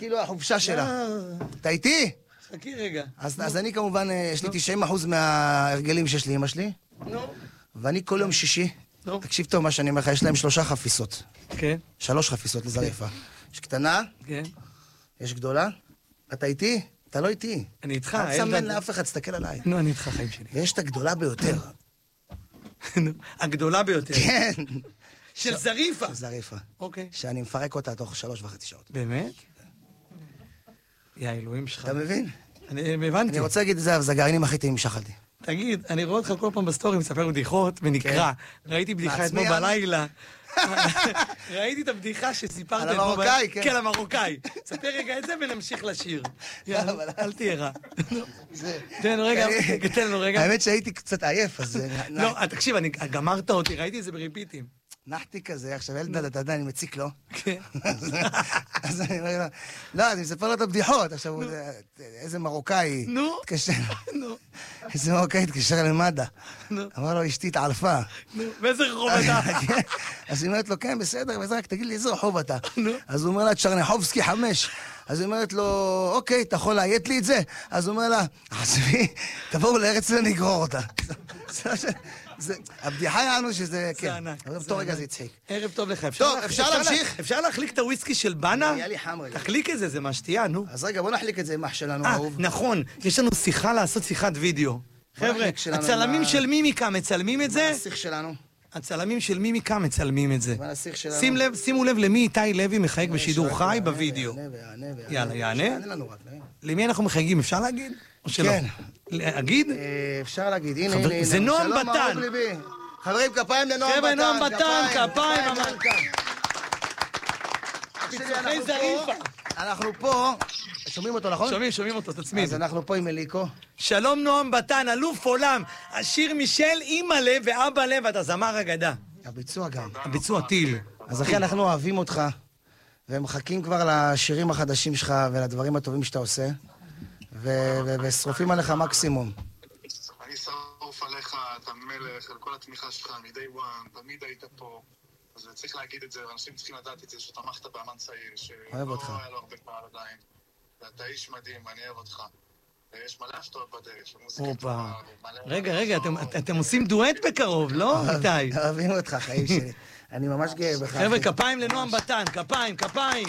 כאילו החופשה שלה. אתה איתי? חכי רגע. אז אני כמובן, יש לי 90% מההרגלים שיש לי אמא שלי. ואני כל יום שישי, תקשיב טוב מה שאני אומר לך, יש להם 3 חפיסות. כן. 3 חפיסות לזריפה. יש קטנה, יש גדולה. אתה איתי? אתה לא איתי. אני איתך. אל תסמן לאף אחד, תסתכל עליי. נו, אני איתך חיים שלי. ויש את הגדולה ביותר. הגדולה ביותר. כן. של זריפה. של זריפה. אוקיי. שאני מפרק אותה תוך 3.5 שעות. באמת? יא אלוהים שלך. אתה מבין? אני הבנתי. אני רוצה להגיד את זה, זה הגרעינים הכי טעים ששאכלתי. תגיד, אני רואה אותך כל פעם בסטורי, מספר בדיחות ונקרא. ראיתי בדיחה אתמול בלילה. ראיתי את הבדיחה שסיפרת על המרוקאי, כן. כן, המרוקאי. ספר רגע את זה ונמשיך לשיר. אל תהיה רע. תן לו רגע. האמת שהייתי קצת עייף, אז... לא, תקשיב, גמרת אותי, ראיתי את זה בריפיטים. נחתי כזה, עכשיו אלדד, אתה יודע, אני מציק לו. כן. אז אני אומר לו, לא, אז אני מספר לו את הבדיחות, עכשיו, איזה מרוקאי. נו. התקשר. איזה מרוקאי התקשר למד"א. אמר לו, אשתי התעלפה. נו, באיזה רחוב אתה? אז היא אומרת לו, כן, בסדר, רק תגיד לי איזה רחוב אתה. אז הוא אומר לה, צ'רניחובסקי 5. אז היא אומרת לו, אוקיי, אתה יכול להיית לי את זה? אז הוא אומר לה, עזבי, תבואו לארץ ונגרור אותה. הבדיחה יענו שזה, כן. טוב רגע זה יצחיק. ערב טוב לך. טוב, אפשר להמשיך? אפשר להחליק את הוויסקי של בנה? היה לי חם רגע. תחליק את זה, זה מהשתייה, נו. אז רגע, בוא נחליק את זה עם אח שלנו, אהוב. נכון, יש לנו שיחה לעשות שיחת וידאו. חבר'ה, הצלמים של מימיקה מצלמים את זה? בנסיך שלנו. הצלמים של מימיקה מצלמים את זה. בנסיך שלנו. שימו לב למי איתי לוי מחייג בשידור חי בווידאו. יאללה, יענה. למי אנחנו מחייגים, אפשר להגיד? או שלא? כן. להגיד? אפשר להגיד, הנה. זה נועם בטן. חברים, כפיים לנועם בטן. חבר'ה, נועם בטן, כפיים. אנחנו פה, שומעים אותו, נכון? שומעים אותו, תצמיד. אז אנחנו פה עם אליקו. שלום נועם בטן, אלוף עולם, השיר מישל, אמא לב ואבא לב, אתה זמר אגדה. הביצוע גם. הביצוע טיל. אז אחי, אנחנו אוהבים אותך, ומחכים כבר לשירים החדשים שלך ולדברים הטובים שאתה עושה, ושרופים עליך מקסימום. אני שרוף עליך, אתה מלך, על כל התמיכה שלך, מ-day one, תמיד היית פה. אז צריך להגיד את זה, ואנשים צריכים לדעת את זה, שתמכת באמן צעיר, שלא היה לו הרבה פעל עדיין. ואתה איש מדהים, אני אוהב אותך. ויש מלא הפתעות בדרך, מוזיקה טובה. רגע, אתם עושים דואט בקרוב, לא, איתי? אוהבים אותך, חיים שלי. אני ממש גאה בך. חבר'ה, כפיים לנועם בטן, כפיים.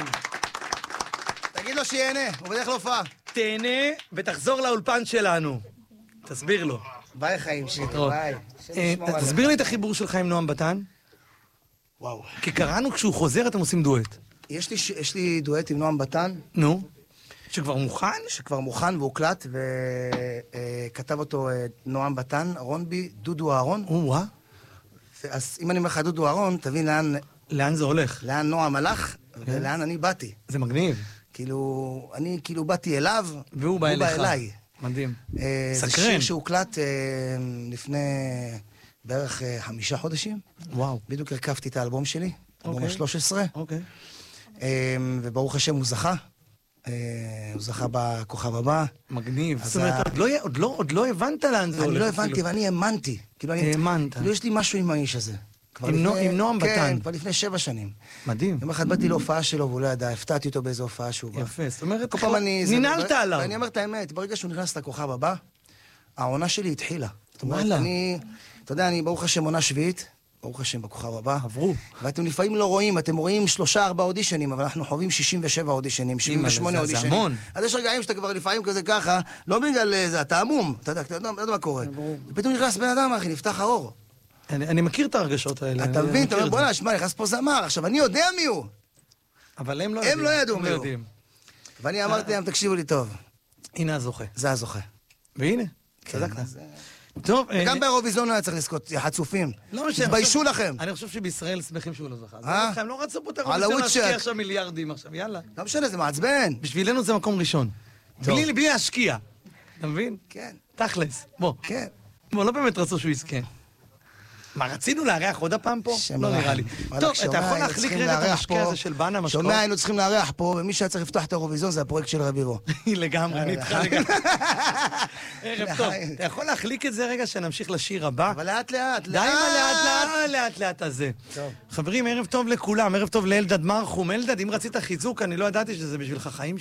תגיד לו שיהנה, הוא בדרך להופעה. תהנה ותחזור לאולפן שלנו. תסביר לו. ביי חיים שלי, ביי. תסביר לי את החיבור שלך עם נועם בטן. וואו. כי קראנו כשהוא חוזר אתם עושים דואט. יש לי דואט עם נועם בטן. נו. שכבר מוכן? שכבר מוכן והוקלט, וכתב אותו נועם בטן, רונבי, דודו אהרון. וואה. אז אם אני אומר לך דודו אהרון, תבין לאן זה הולך. לאן נועם הלך, ולאן אני באתי. זה מגניב. אני באתי אליו, והוא בא אליי. מדהים. זה שיר שהוקלט לפני בערך 5 חודשים. וואו. בדיוק הרכבתי את האלבום שלי, אלבום ה-13. אוקיי. וברוך השם הוא זכה. הוא זכה בכוכב הבא. מגניב. זאת אומרת, עוד לא הבנת לאן זה הולך. אני לא הבנתי, ואני האמנתי. האמנת. כאילו יש לי משהו עם האיש הזה. עם נועם בטן. כן, כבר לפני 7 שנים. מדהים. יום אחד באתי להופעה שלו והוא לא ידע, הפתעתי אותו באיזו הופעה שהוא בא. יפה, זאת אומרת, ננעלת עליו. ואני אומר את האמת, ברגע שהוא נכנס לכוכב הבא, העונה שלי התחילה. וואלה. אתה יודע, אני ברוך השם עונה שביעית, ברוך השם בכוכב הבא. עברו. ואתם לפעמים לא רואים, אתם רואים 3-4 אודישנים, אבל אנחנו חווים 67 אודישנים, 78 אודישנים. זה המון. אז יש רגעים שאתה כבר לפעמים כזה ככה, לא בגלל זה, אתה עמום, אתה יודע מה קורה. ופתאום נכנס בן אדם, אחי, נפתח האור. אני מכיר את הרגשות האלה. אתה מבין, אתה אומר, בוא נשמע, נכנס פה זמר, עכשיו אני יודע מי הוא. אבל הם לא ידעו מי הוא. ואני אמרתי להם, תקשיבו לי טוב. הנה הזוכה. זה הזוכה. והנה, צדקת. טוב. וגם באירוויזיון היה צריך לזכות, חצופים. תתביישו לכם. אני חושב שבישראל שמחים שהוא לא זכה. הם לא רצו פה את האירוויזיון להשקיע עכשיו מיליארדים עכשיו, יאללה. לא משנה, זה מעצבן. בשבילנו זה מקום ראשון. בלי להשקיע. אתה מבין? כן. תכלס. בוא. כן. בוא, לא באמת רצו שהוא יזכה. מה, רצינו לארח עוד הפעם פה? לא נראה לי. טוב, אתה יכול להחליק רגע את המשקע הזה של בנה משקעות? שומע, היינו צריכים לארח פה, ומי שהיה צריך לפתוח את האירוויזיון זה הפרויקט של רבירו. לגמרי, אני איתך לגמרי. ערב טוב. אתה יכול להחליק את זה רגע שנמשיך לשיר הבא? אבל לאט לאט, די עם הלאט לאט הזה. חברים, ערב טוב לכולם, ערב טוב לאלדד מרחום. אלדד, אם רצית חיזוק, אני לא ידעתי שזה בשבילך חיים